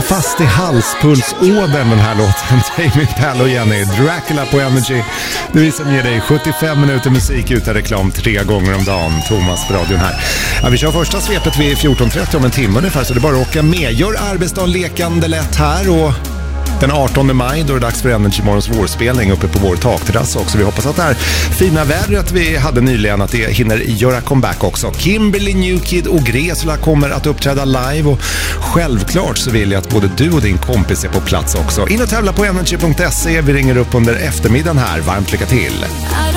fast i halspulsådern den här låten. Tame Impala och Jenny, Dracula på Energy. Det vi som ger dig 75 minuter musik utan reklam 3 gånger om dagen. Thomas på radion här. Ja, vi kör första svepet vid 14.30 om en timme ungefär, så det är bara att åka med. Gör arbetsdagen lekande lätt här, och den 18 maj då är det dags för Energy Morgons vårspelning uppe på vår takterrass också. Vi hoppas att det här fina vädret vi hade nyligen, att det hinner göra comeback också. Kimberly Newkid och Gresula kommer att uppträda live, och självklart så vill jag att både du och din kompis är på plats också. In och tävla på energy.se. Vi ringer upp under eftermiddagen här. Varmt lycka till!